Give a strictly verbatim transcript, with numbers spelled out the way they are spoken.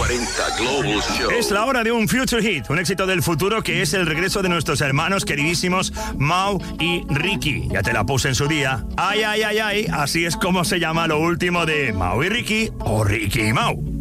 cuarenta Global Show. Es la hora de un Future Hit, un éxito del futuro que es el regreso de nuestros hermanos queridísimos Mau y Ricky. Ya te la puse en su día. Ay, ay, ay, ay, así es como se llama lo último de Mau y Ricky o Ricky y Mau.